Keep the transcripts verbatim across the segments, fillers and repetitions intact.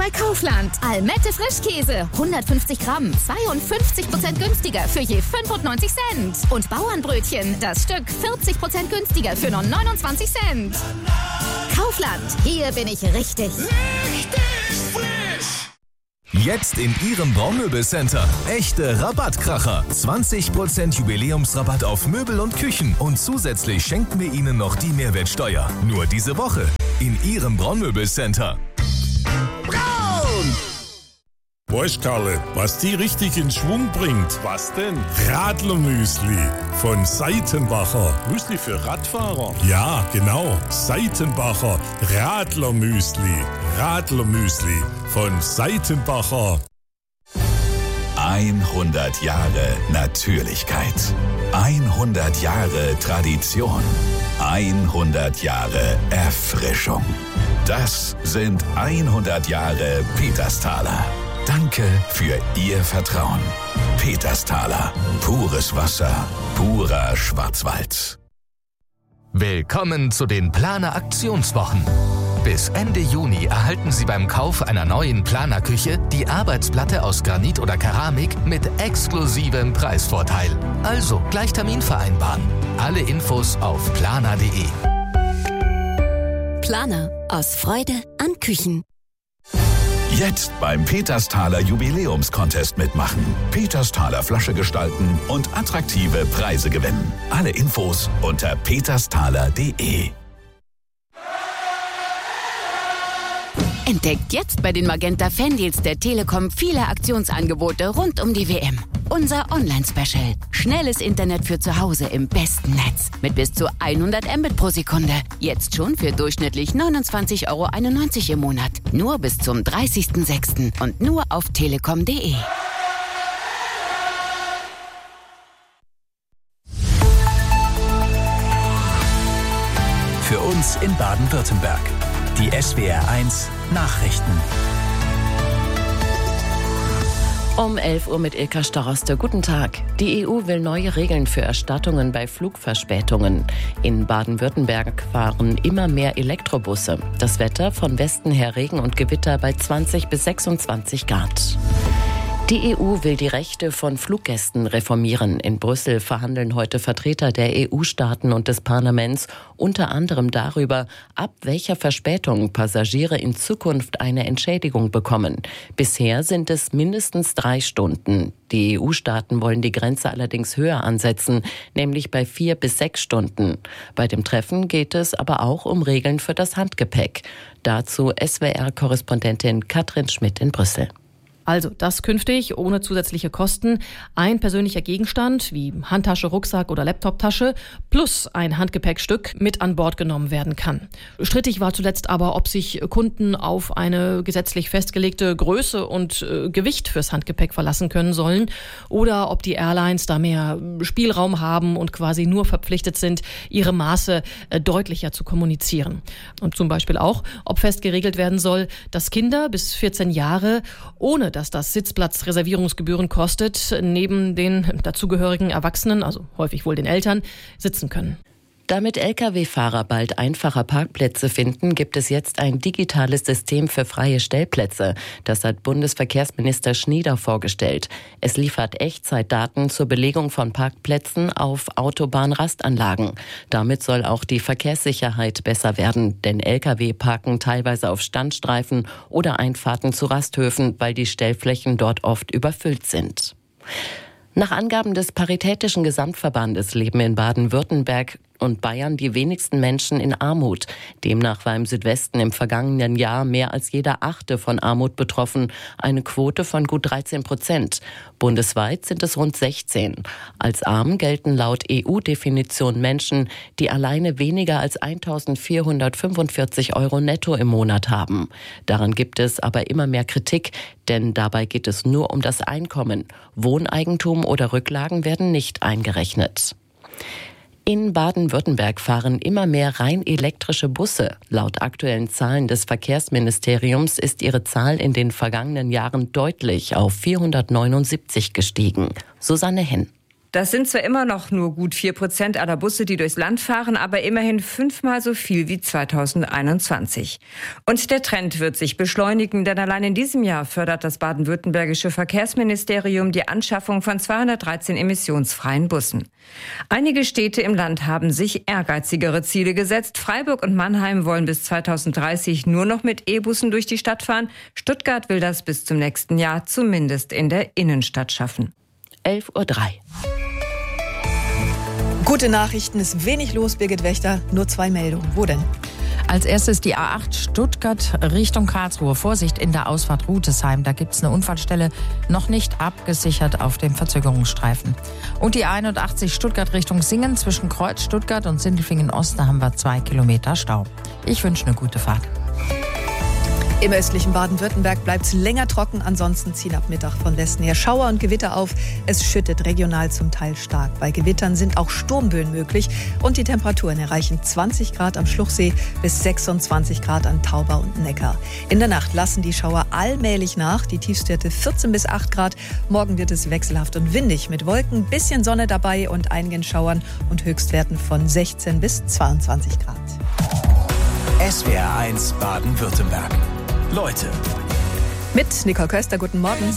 bei Kaufland. Almette Frischkäse, hundertfünfzig Gramm, zweiundfünfzig Prozent günstiger für je fünfundneunzig Cent. Und Bauernbrötchen, das Stück vierzig Prozent günstiger für nur neunundzwanzig Cent. Kaufland, hier bin ich richtig. Richtig frisch! Jetzt in Ihrem Baumöbelcenter. Echte Rabattkracher. zwanzig Prozent Jubiläumsrabatt auf Möbel und Küchen. Und zusätzlich schenken wir Ihnen noch die Mehrwertsteuer. Nur diese Woche in Ihrem Braunmöbelcenter. Braun! Weißt, Karle, was die richtig in Schwung bringt? Was denn? Radlermüsli von Seitenbacher. Müsli für Radfahrer? Ja, genau. Seitenbacher Radlermüsli. Radlermüsli von Seitenbacher. hundert Jahre Natürlichkeit. hundert Jahre Tradition. hundert Jahre Erfrischung. Das sind hundert Jahre Petersthaler. Danke für Ihr Vertrauen. Petersthaler. Pures Wasser. Purer Schwarzwald. Willkommen zu den Planer Aktionswochen. Bis Ende Juni erhalten Sie beim Kauf einer neuen Planerküche die Arbeitsplatte aus Granit oder Keramik mit exklusivem Preisvorteil. Also gleich Termin vereinbaren. Alle Infos auf planer punkt de. Planer. Aus Freude an Küchen. Jetzt beim Petersthaler Jubiläumscontest mitmachen. Petersthaler Flasche gestalten und attraktive Preise gewinnen. Alle Infos unter petersthaler punkt de. Entdeckt jetzt bei den Magenta Fandeals der Telekom viele Aktionsangebote rund um die W M. Unser Online-Special. Schnelles Internet für zu Hause im besten Netz. Mit bis zu hundert Mbit pro Sekunde. Jetzt schon für durchschnittlich neunundzwanzig Euro einundneunzig im Monat. Nur bis zum dreißigsten sechsten und nur auf telekom punkt de. Für uns in Baden-Württemberg. Die S W R eins Nachrichten. Um elf Uhr mit Ilka Staroste. Guten Tag. Die E U will neue Regeln für Erstattungen bei Flugverspätungen. In Baden-Württemberg fahren immer mehr Elektrobusse. Das Wetter von Westen her Regen und Gewitter bei zwanzig bis sechsundzwanzig Grad. Die E U will die Rechte von Fluggästen reformieren. In Brüssel verhandeln heute Vertreter der E U-Staaten und des Parlaments unter anderem darüber, ab welcher Verspätung Passagiere in Zukunft eine Entschädigung bekommen. Bisher sind es mindestens drei Stunden. Die E U-Staaten wollen die Grenze allerdings höher ansetzen, nämlich bei vier bis sechs Stunden. Bei dem Treffen geht es aber auch um Regeln für das Handgepäck. Dazu S W R-Korrespondentin Katrin Schmidt in Brüssel. Also, dass künftig ohne zusätzliche Kosten ein persönlicher Gegenstand wie Handtasche, Rucksack oder Laptoptasche plus ein Handgepäckstück mit an Bord genommen werden kann. Strittig war zuletzt aber, ob sich Kunden auf eine gesetzlich festgelegte Größe und äh, Gewicht fürs Handgepäck verlassen können sollen oder ob die Airlines da mehr Spielraum haben und quasi nur verpflichtet sind, ihre Maße äh, deutlicher zu kommunizieren. Und zum Beispiel auch, ob fest geregelt werden soll, dass Kinder bis vierzehn Jahre ohne dass das Sitzplatzreservierungsgebühren kostet, neben den dazugehörigen Erwachsenen, also häufig wohl den Eltern, sitzen können. Damit L K W-Fahrer bald einfacher Parkplätze finden, gibt es jetzt ein digitales System für freie Stellplätze. Das hat Bundesverkehrsminister Schnieder vorgestellt. Es liefert Echtzeitdaten zur Belegung von Parkplätzen auf Autobahnrastanlagen. Damit soll auch die Verkehrssicherheit besser werden, denn L K W parken teilweise auf Standstreifen oder Einfahrten zu Rasthöfen, weil die Stellflächen dort oft überfüllt sind. Nach Angaben des Paritätischen Gesamtverbandes leben in Baden-Württemberg und Bayern die wenigsten Menschen in Armut. Demnach war im Südwesten im vergangenen Jahr mehr als jeder Achte von Armut betroffen, eine Quote von gut dreizehn Prozent. Bundesweit sind es rund sechzehn. Als arm gelten laut E U-Definition Menschen, die alleine weniger als eintausendvierhundertfünfundvierzig Euro netto im Monat haben. Daran gibt es aber immer mehr Kritik, denn dabei geht es nur um das Einkommen. Wohneigentum oder Rücklagen werden nicht eingerechnet. In Baden-Württemberg fahren immer mehr rein elektrische Busse. Laut aktuellen Zahlen des Verkehrsministeriums ist ihre Zahl in den vergangenen Jahren deutlich auf vierhundertneunundsiebzig gestiegen. Susanne Henn. Das sind zwar immer noch nur gut vier Prozent aller Busse, die durchs Land fahren, aber immerhin fünfmal so viel wie zweitausendeinundzwanzig. Und der Trend wird sich beschleunigen, denn allein in diesem Jahr fördert das baden-württembergische Verkehrsministerium die Anschaffung von zweihundertdreizehn emissionsfreien Bussen. Einige Städte im Land haben sich ehrgeizigere Ziele gesetzt. Freiburg und Mannheim wollen bis zweitausenddreißig nur noch mit E-Bussen durch die Stadt fahren. Stuttgart will das bis zum nächsten Jahr zumindest in der Innenstadt schaffen. elf Uhr drei. Gute Nachrichten, ist wenig los, Birgit Wächter. Nur zwei Meldungen. Wo denn? Als erstes die A acht Stuttgart Richtung Karlsruhe. Vorsicht in der Ausfahrt Rutesheim. Da gibt es eine Unfallstelle, noch nicht abgesichert auf dem Verzögerungsstreifen. Und die A einundachtzig Stuttgart Richtung Singen. Zwischen Kreuz Stuttgart und Sindelfingen Ost, da haben wir zwei Kilometer Stau. Ich wünsche eine gute Fahrt. Im östlichen Baden-Württemberg bleibt es länger trocken, ansonsten ziehen ab Mittag von Westen her Schauer und Gewitter auf. Es schüttet regional zum Teil stark. Bei Gewittern sind auch Sturmböen möglich und die Temperaturen erreichen zwanzig Grad am Schluchsee bis sechsundzwanzig Grad an Tauber und Neckar. In der Nacht lassen die Schauer allmählich nach, die Tiefstwerte vierzehn bis acht Grad. Morgen wird es wechselhaft und windig mit Wolken, bisschen Sonne dabei und einigen Schauern und Höchstwerten von sechzehn bis zweiundzwanzig Grad. S W R eins Baden-Württemberg. Leute. Mit Nicole Köster, guten Morgen.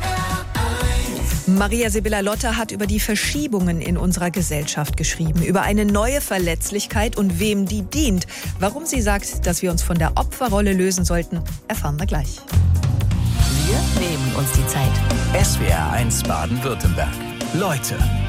Maria Sibylla Lotter hat über die Verschiebungen in unserer Gesellschaft geschrieben, über eine neue Verletzlichkeit und wem die dient. Warum sie sagt, dass wir uns von der Opferrolle lösen sollten, erfahren wir gleich. Wir nehmen uns die Zeit. S W R eins Baden-Württemberg. Leute.